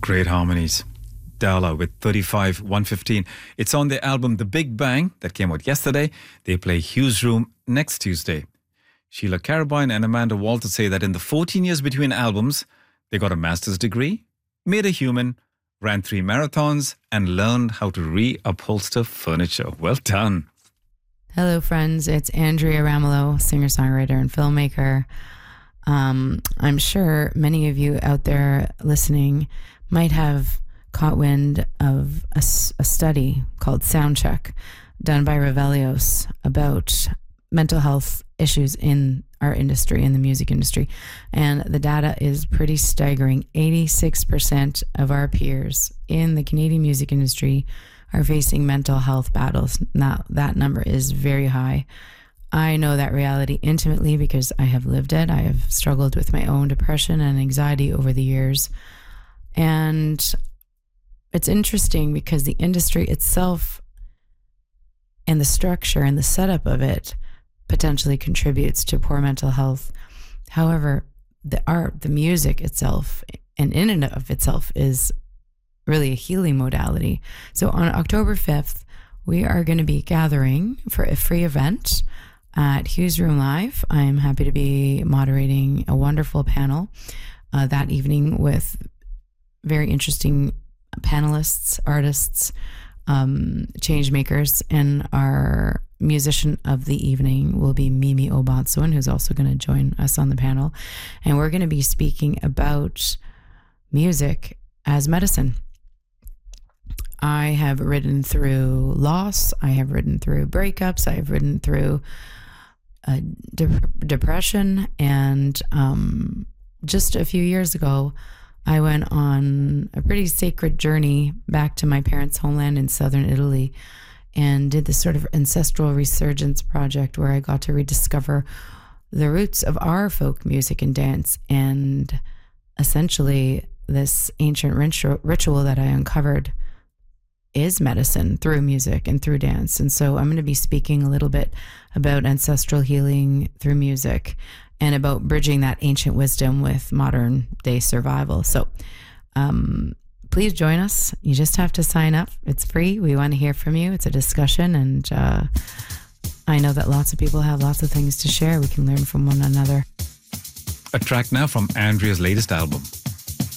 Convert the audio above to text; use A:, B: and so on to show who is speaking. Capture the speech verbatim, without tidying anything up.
A: Great harmonies. Dowla with thirty-five one fifteen. It's on their album The Big Bang that came out yesterday. They play Hugh's Room next Tuesday. Sheila Carabine and Amanda Walter say that in the fourteen years between albums, they got a master's degree, made a human, ran three marathons, and learned how to reupholster furniture. Well done.
B: Hello, friends. It's Andrea Ramelow, singer-songwriter and filmmaker. Um, I'm sure many of you out there listening might have caught wind of a, a study called Soundcheck done by Revelios about mental health issues in our industry, in the music industry. And the data is pretty staggering. eighty-six percent of our peers in the Canadian music industry are facing mental health battles. Now, that number is very high. I know that reality intimately because I have lived it. I have struggled with my own depression and anxiety over the years. And it's interesting because the industry itself and the structure and the setup of it potentially contributes to poor mental health. However, the art, the music itself, and in and of itself is really a healing modality. So on October fifth, we are going to be gathering for a free event at Hugh's Room Live. I'm happy to be moderating a wonderful panel uh, that evening with very interesting panelists, artists, um, change makers, and our musician of the evening will be Mimi Obanswin, who's also going to join us on the panel. And we're going to be speaking about music as medicine. I have ridden through loss. I have ridden through breakups. I have ridden through uh, de- depression. And um, just a few years ago, I went on a pretty sacred journey back to my parents' homeland in southern Italy and did this sort of ancestral resurgence project where I got to rediscover the roots of our folk music and dance. And essentially, this ancient ritual, ritual that I uncovered is medicine through music and through dance. And so I'm going to be speaking a little bit about ancestral healing through music and about bridging that ancient wisdom with modern day survival. So um, please join us. You just have to sign up. It's free. We want to hear from you. It's a discussion. And uh, I know that lots of people have lots of things to share. We can learn from one another.
A: A track now from Andrea's latest album.